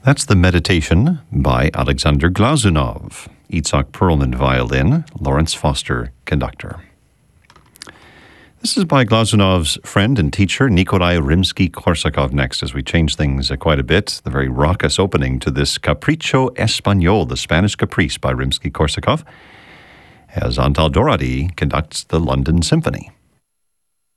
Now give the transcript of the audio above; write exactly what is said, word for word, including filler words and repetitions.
That's the Meditation by Alexander Glazunov, Itzhak Perlman violin, Lawrence Foster conductor. This is by Glazunov's friend and teacher, Nikolai Rimsky-Korsakov, next, as we change things uh, quite a bit. The very raucous opening to this Capriccio Español, the Spanish Caprice by Rimsky-Korsakov, as Antal Dorady conducts the London Symphony.